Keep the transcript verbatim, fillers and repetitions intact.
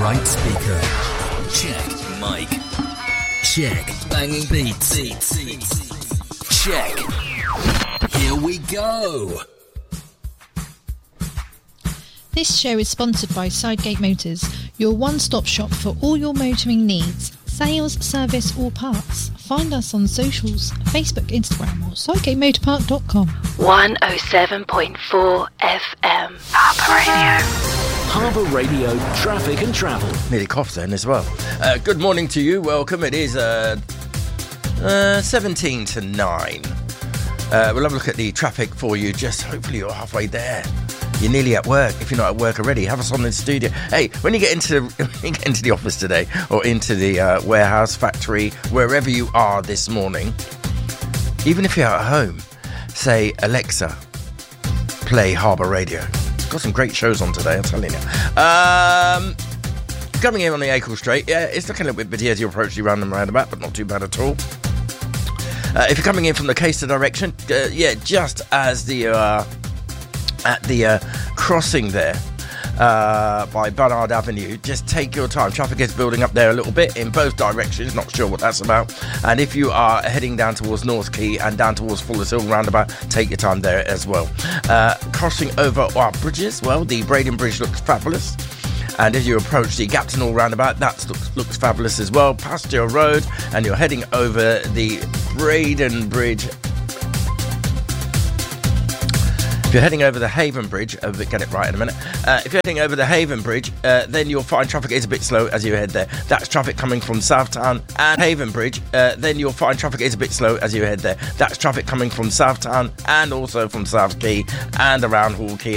right speaker. Check. Mic. Check. Banging beats. Beats. Beats. Check. Here we go. This show is sponsored by Sidegate Motors, your one-stop shop for all your motoring needs. Sales, service or parts. Find us on socials, Facebook, Instagram or sidegate motor park dot com. one oh seven point four F M. Harbour Radio. Harbour Radio, traffic and travel. Nearly coughed then as well. Uh, good morning to you. Welcome. It is uh, uh, seventeen to nine. Uh, we'll have a look at the traffic for you. Just hopefully you're halfway there. You're nearly at work. If you're not at work already, have us on in the studio. Hey, when you get into the, when you get into the office today or into the uh, warehouse, factory, wherever you are this morning, even if you're at home, say, Alexa, play Harbour Radio. Got some great shows on today, I'm telling you. Um, coming in on the Acle Straight, yeah, it's looking a little bit busy as you approach the random roundabout, but not too bad at all. Uh, if you're coming in from the Caister direction, uh, yeah, just as the... Uh, at the uh, crossing there uh, by Bernard Avenue, just take your time. Traffic is building up there a little bit in both directions, not sure what that's about. And if you are heading down towards North Quay and down towards Fuller's Hill roundabout, take your time there as well. Uh, crossing over our bridges, well, the Braden Bridge looks fabulous. And as you approach the Gapton Hall roundabout, that looks, looks fabulous as well. Pasture Road, and you're heading over the Braden Bridge. If you're heading over the Haven Bridge, uh, get it right in a minute. Uh, if you're heading over the Haven Bridge, uh, then you'll find traffic is a bit slow as you head there. That's traffic coming from Southtown and Haven Bridge. Uh, then you'll find traffic is a bit slow as you head there. That's traffic coming from Southtown and also from South Quay and around Hall Quay.